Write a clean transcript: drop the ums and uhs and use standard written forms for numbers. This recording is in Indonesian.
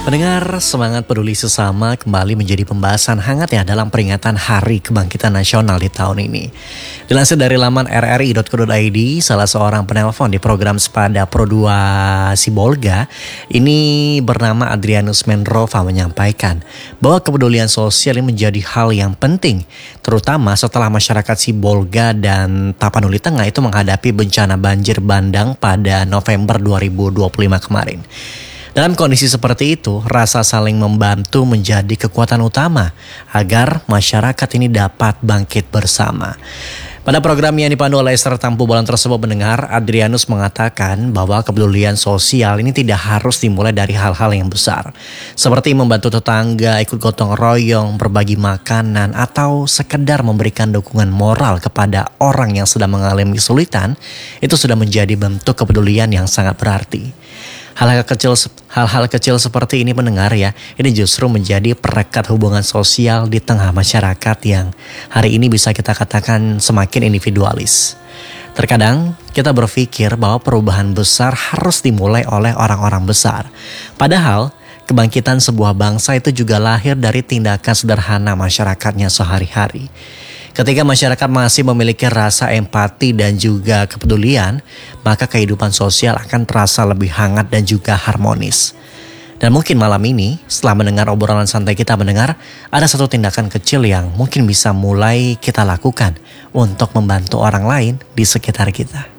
Pendengar, semangat peduli sesama kembali menjadi pembahasan hangat ya dalam peringatan Hari Kebangkitan Nasional di tahun ini. Dilansir dari laman rri.co.id, salah seorang penelpon di program Sepada Pro 2 Sibolga, ini bernama Adrianus Menrova menyampaikan bahwa kepedulian sosial ini menjadi hal yang penting, terutama setelah masyarakat Sibolga dan Tapanuli Tengah itu menghadapi bencana banjir bandang pada November 2025 kemarin. Dalam kondisi seperti itu, rasa saling membantu menjadi kekuatan utama agar masyarakat ini dapat bangkit bersama. Pada program yang dipandu oleh Esther Tampu Bolon tersebut mendengar, Adrianus mengatakan bahwa kepedulian sosial ini tidak harus dimulai dari hal-hal yang besar. Seperti membantu tetangga, ikut gotong royong, berbagi makanan, atau sekedar memberikan dukungan moral kepada orang yang sedang mengalami kesulitan, itu sudah menjadi bentuk kepedulian yang sangat berarti. Hal-hal kecil seperti ini mendengar ya, ini justru menjadi perekat hubungan sosial di tengah masyarakat yang hari ini bisa kita katakan semakin individualis. Terkadang kita berpikir bahwa perubahan besar harus dimulai oleh orang-orang besar. Padahal kebangkitan sebuah bangsa itu juga lahir dari tindakan sederhana masyarakatnya sehari-hari. Ketika masyarakat masih memiliki rasa empati dan juga kepedulian, maka kehidupan sosial akan terasa lebih hangat dan juga harmonis. Dan mungkin malam ini, setelah mendengar obrolan santai kita mendengar, ada satu tindakan kecil yang mungkin bisa mulai kita lakukan untuk membantu orang lain di sekitar kita.